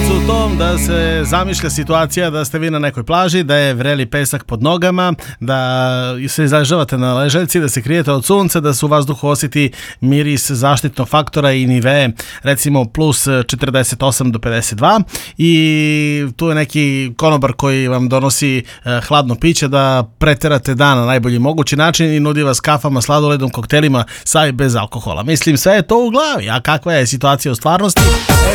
u tom da se zamišlja situacija da ste vi na nekoj plaži, da je vreli pesak pod nogama, da se izležavate na ležaljci, da se krijete od sunca, da se u vazduhu osjeti miris zaštitnog faktora i nive, recimo plus 48 do 52, i tu je neki konobar koji vam donosi hladno piće da preterate dan na najbolji mogući način i nudi vas kafama, sladoledom, koktelima sa i bez alkohola. Mislim, sve je to u glavi, a kakva je situacija u stvarnosti?